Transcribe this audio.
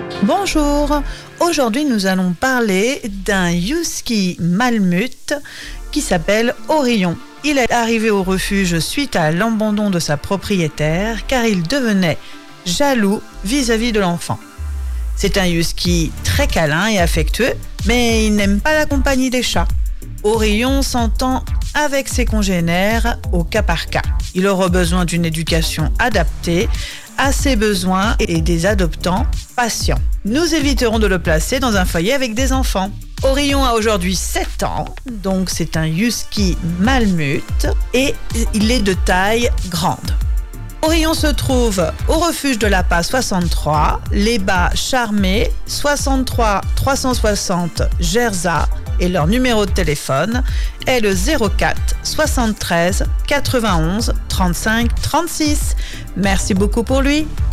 Bonjour, aujourd'hui nous allons parler d'un husky malamute qui s'appelle Orion. Il est arrivé au refuge suite à l'abandon de sa propriétaire car il devenait jaloux vis-à-vis de l'enfant. C'est un husky très câlin et affectueux, mais il n'aime pas la compagnie des chats. Orion s'entend avec ses congénères au cas par cas. Il aura besoin d'une éducation adaptée à ses besoins et des adoptants patients. Nous éviterons de le placer dans un foyer avec des enfants. Orion a aujourd'hui 7 ans, donc c'est un husky malamute et il est de taille grande. Orion se trouve au refuge de la Pas 63, les Bas Charmé, 63 360 Gerza et leur numéro de téléphone est le 04 73 91 35 36. Merci beaucoup pour lui.